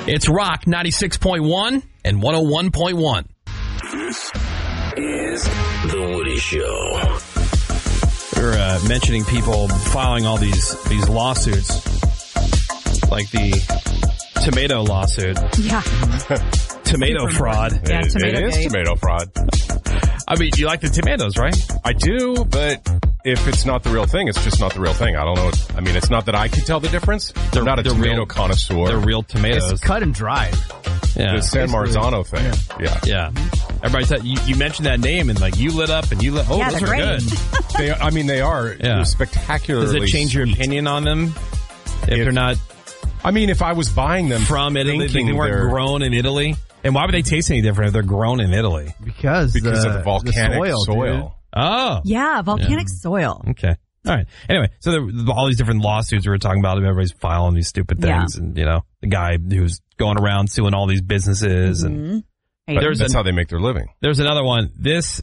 It's Rock 96.1 and 101.1. This is The Woody Show. We're mentioning people filing all these lawsuits, like the tomato lawsuit. Yeah. Tomato fraud. Yeah, It is tomato fraud. I mean, you like the tomatoes, right? I do, but if it's not the real thing, it's just not the real thing. I don't know. I mean, it's not that I could tell the difference. I'm not a tomato connoisseur. They're real tomatoes. It's cut and dried. Yeah. The San Marzano thing. Yeah. Everybody said, you mentioned that name and like you lit up and you lit. Oh, Yeah, those they're are great. good. They are Yeah. spectacularly Does it change your sweet. opinion on them if they're not I mean, if I was buying them from Italy, thinking they weren't they're- grown in Italy? And why would they taste any different if they're grown in Italy? Because of the volcanic the soil. Oh. Yeah, volcanic soil. Okay. All right. Anyway, so all these different lawsuits we were talking about, everybody's filing these stupid things. Yeah. And, the guy who's going around suing all these businesses. And Hey, That's how they make their living. there's another one. This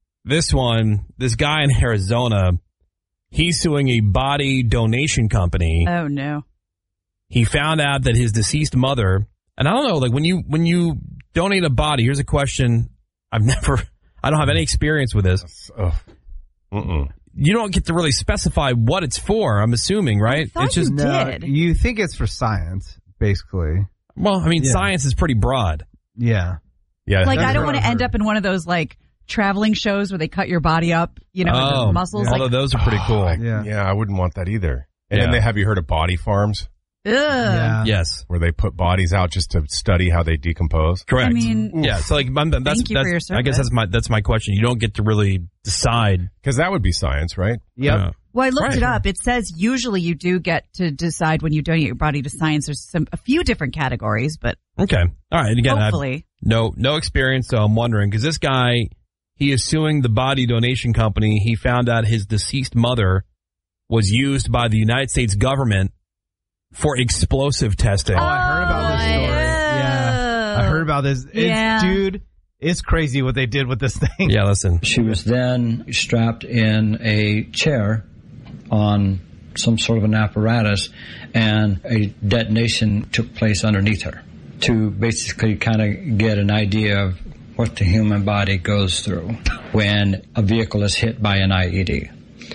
guy in Arizona, he's suing a body donation company. oh, no. He found out that his deceased mother, and I don't know, like when you donate a body, here's a question. I don't have any experience with this. You don't get to really specify what it's for, I'm assuming, right? thought It's just, you did. You think it's for science, basically. well, I mean, science is pretty broad. Yeah. Yeah. Like, That's I don't what want I've to end heard. up in one of those, like, traveling shows where they cut your body up, with the muscles. Although Like, those are pretty cool. Yeah. I wouldn't want that either. And Yeah. then have you heard of body farms ugh. Yeah. Yes. where they put bodies out just to study how they decompose? Correct. I mean, yeah. So like, Thank you for your I guess service. that's my question. You don't get to really decide. Because that would be science, right? Yep. Well, I looked Right. it up. It says usually you do get to decide when you donate your body to science. There's a few different categories, but Okay. All right. And again, hopefully. no experience, so I'm wondering because this guy, he is suing the body donation company. He found out his deceased mother was used by the United States government for explosive testing. Oh, I heard about this story. Yeah. I heard about this. Yeah. Dude, it's crazy what they did with this thing. Yeah, listen. She was then strapped in a chair on some sort of an apparatus, and a detonation took place underneath her to basically kind of get an idea of what the human body goes through when a vehicle is hit by an IED.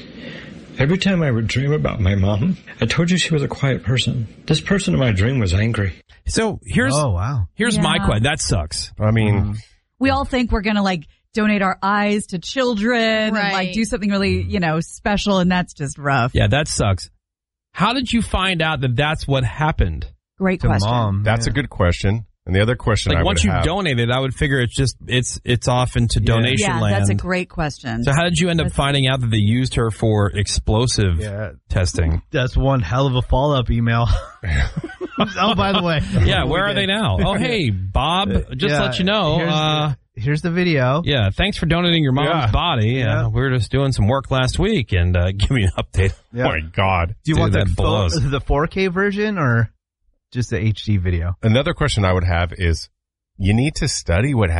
Every time I would dream about my mom, I told you she was a quiet person. This person in my dream was angry. So here's Oh, wow. my Yeah. question. That sucks. I mean, We all think we're going to like donate our eyes to children and like Right. do something really, special. And that's just rough. Yeah, that sucks. How did you find out that that's what happened? Great To question. mom. that's a good question. And the other question I Like would once you have, donated, I would figure it's off into donation Yeah, land. that's a great question. So how did you end up finding out that they used her for explosive Yeah. testing? That's one hell of a follow-up email. Oh, by the way. Yeah, where are they now? Oh, hey, Bob, just Yeah, let you know. Here's the video. Yeah, thanks for donating your mom's Yeah. body. Yeah. We were just doing some work last week and give me an update. Yeah. oh my God. Do you Dude, want that blows. the 4K version or just the HD video? Another question I would have is, you need to study what